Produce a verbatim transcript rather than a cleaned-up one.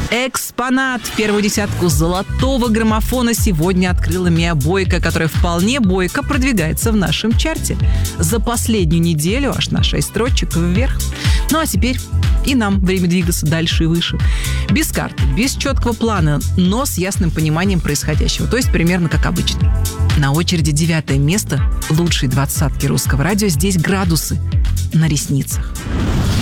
Экспонат в первую десятку золотого граммофона сегодня открыла Миа Бойко, которая вполне бойко продвигается в нашем чарте. За последнюю неделю аж на шесть строчек вверх. Ну а теперь и нам время двигаться дальше и выше. Без карты, без четкого плана, но с ясным пониманием происходящего. То есть примерно как обычно. На очереди девятое место лучшей двадцатки русского радио. Здесь градусы на ресницах.